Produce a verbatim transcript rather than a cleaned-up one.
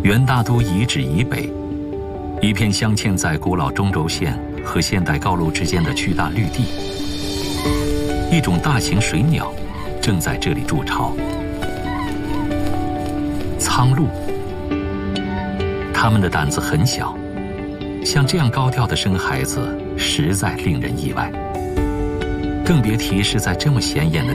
元大都遗址以北，一片镶嵌在古老中轴线和现代高楼之间的巨大绿地，一种大型水鸟正在这里筑巢。苍鹭，它们的胆子很小，像这样高调地生孩子，实在令人意外。更别提是在这么显眼的